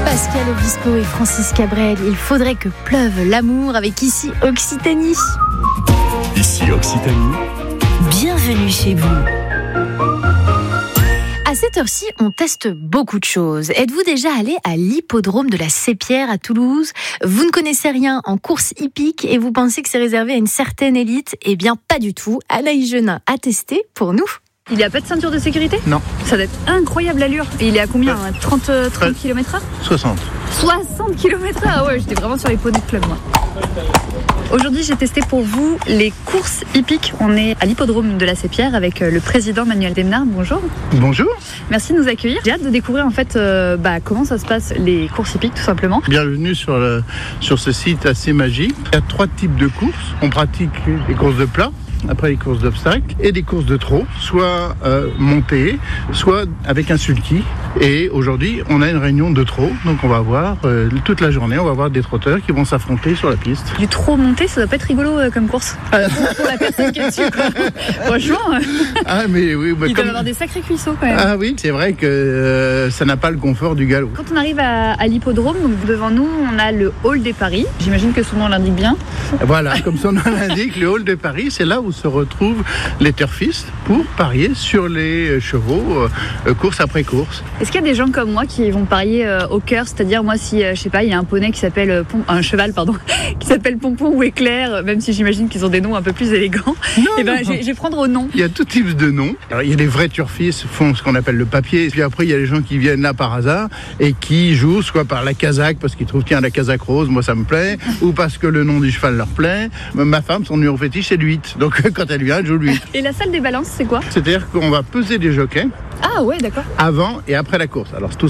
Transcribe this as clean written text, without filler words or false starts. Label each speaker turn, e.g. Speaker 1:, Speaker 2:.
Speaker 1: Pascal Obispo et Francis Cabrel, il faudrait que pleuve l'amour avec Ici Occitanie.
Speaker 2: Ici Occitanie.
Speaker 1: Bienvenue chez vous. À cette heure-ci, on teste beaucoup de choses. Êtes-vous déjà allé à l'hippodrome de la Sépierre à Toulouse ? Vous ne connaissez rien en course hippique et vous pensez que c'est réservé à une certaine élite ? Eh bien, pas du tout. Anaïs Genin a testé pour nous.
Speaker 3: Il n'y a pas de ceinture de sécurité ?
Speaker 2: Non.
Speaker 3: Ça doit être incroyable l'allure. Et il est à combien ? 30 km/h ?
Speaker 2: 60.
Speaker 3: 60 km/h ? Ah ouais, j'étais vraiment sur les poneys de club, moi. Aujourd'hui, j'ai testé pour vous les courses hippiques. On est à l'hippodrome de la Sépierre avec le président Manuel Demnard. Bonjour.
Speaker 2: Bonjour.
Speaker 3: Merci de nous accueillir. J'ai hâte de découvrir en fait comment ça se passe les courses hippiques tout simplement.
Speaker 2: Bienvenue sur ce site assez magique. Il y a 3 types de courses. On pratique les courses de plat, après les courses d'obstacles et des courses de trot, soit montées, soit avec un sulky. Et aujourd'hui, on a une réunion de trot, donc on va avoir toute la journée, on va avoir des trotteurs qui vont s'affronter sur la piste.
Speaker 3: Du trot monté, ça doit pas être rigolo comme course pour la personne qui est dessus, quoi. Franchement,
Speaker 2: Ah mais oui,
Speaker 3: il doit avoir des sacrés cuissots quand même.
Speaker 2: Ah oui, c'est vrai que ça n'a pas le confort du galop.
Speaker 3: Quand on arrive à l'hippodrome, donc devant nous, on a le hall des paris. J'imagine que son nom l'indique bien.
Speaker 2: Voilà, comme son nom l'indique, le hall de Paris, c'est là où se retrouvent les turfistes pour parier sur les chevaux, course après course.
Speaker 3: Est-ce qu'il y a des gens comme moi qui vont parier au cœur, c'est-à-dire moi si je sais pas, il y a un poney qui s'appelle un cheval qui s'appelle Pompon ou Éclair, même si j'imagine qu'ils ont des noms un peu plus élégants, et ben je vais prendre au nom.
Speaker 2: Il y a tout type de noms. Alors, il y a les vrais turfistes font ce qu'on appelle le papier, et puis après il y a les gens qui viennent là par hasard et qui jouent soit par la casaque parce qu'ils trouvent tiens la casaque rose, moi ça me plaît, ou parce que le nom du cheval leur plaît. Ma femme, son numéro fétiche c'est le 8, donc quand elle vient elle joue le 8.
Speaker 3: Et la salle des balances c'est quoi ?
Speaker 2: C'est-à-dire qu'on va peser des jockeys
Speaker 3: Ah ouais, d'accord.
Speaker 2: avant et après la course. Alors tout